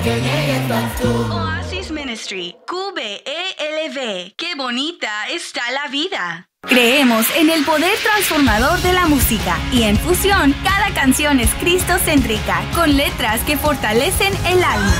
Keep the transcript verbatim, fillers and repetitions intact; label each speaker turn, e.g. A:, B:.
A: que llegues tú.
B: Oasis Ministry, Q B E L V. ¡Qué bonita está la vida!
C: Creemos en el poder transformador de la música y en Fusión cada canción es cristocéntrica con letras que fortalecen el alma.